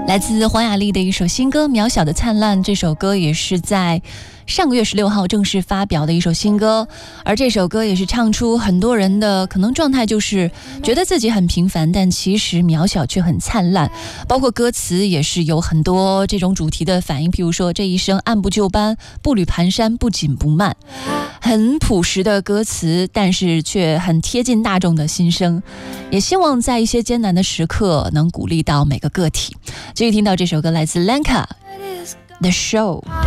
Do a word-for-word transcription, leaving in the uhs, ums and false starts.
来自黄雅莉的一首新歌《渺小的灿烂》，这首歌也是在上个月十六号正式发表的一首新歌，而这首歌也是唱出很多人的可能状态，就是觉得自己很平凡，但其实渺小却很灿烂。包括歌词也是有很多这种主题的反应，譬如说这一生按部就班，步履蹒跚，不紧不慢，很朴实的歌词，但是却很贴近大众的心声，也希望在一些艰难的时刻能鼓励到每个个体。继续听到这首歌，来自 Lanka The Show。